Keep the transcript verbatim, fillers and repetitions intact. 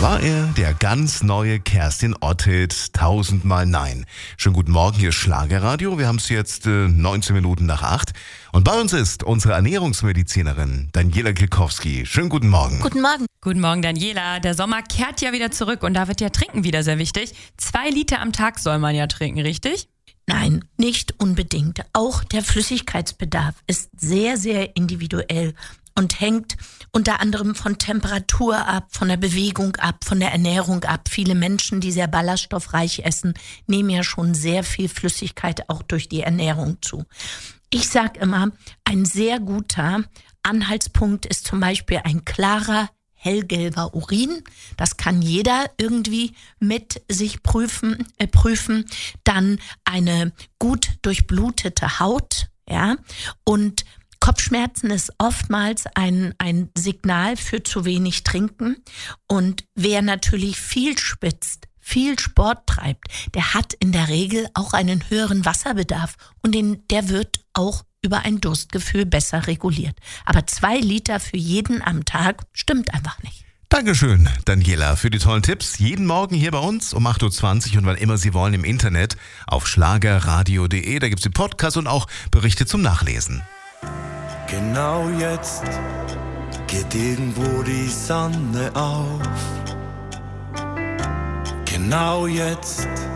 war er, der ganz neue Kerstin Ott-Hit Tausendmal Nein. Schönen guten Morgen, hier ist Schlagerradio. Wir haben es jetzt äh, neunzehn Minuten nach acht. Und bei uns ist unsere Ernährungsmedizinerin Daniela Kilkowski. Schönen guten Morgen. Guten Morgen. Guten Morgen, Daniela. Der Sommer kehrt ja wieder zurück und da wird ja Trinken wieder sehr wichtig. Zwei Liter am Tag soll man ja trinken, richtig? Nein, nicht unbedingt. Auch der Flüssigkeitsbedarf ist sehr, sehr individuell und hängt unter anderem von Temperatur ab, von der Bewegung ab, von der Ernährung ab. Viele Menschen, die sehr ballaststoffreich essen, nehmen ja schon sehr viel Flüssigkeit auch durch die Ernährung zu. Ich sage immer, ein sehr guter Anhaltspunkt ist zum Beispiel ein klarer, hellgelber Urin. Das kann jeder irgendwie mit sich prüfen, äh, prüfen. Dann eine gut durchblutete Haut, ja, und Kopfschmerzen ist oftmals ein, ein Signal für zu wenig Trinken. Und wer natürlich viel schwitzt, viel Sport treibt, der hat in der Regel auch einen höheren Wasserbedarf und den, der wird auch über ein Durstgefühl besser reguliert. Aber zwei Liter für jeden am Tag stimmt einfach nicht. Dankeschön, Daniela, für die tollen Tipps. Jeden Morgen hier bei uns um acht Uhr zwanzig und wann immer Sie wollen im Internet auf schlagerradio punkt de. Da gibt es die Podcasts und auch Berichte zum Nachlesen. Genau jetzt geht irgendwo die Sonne auf. Genau jetzt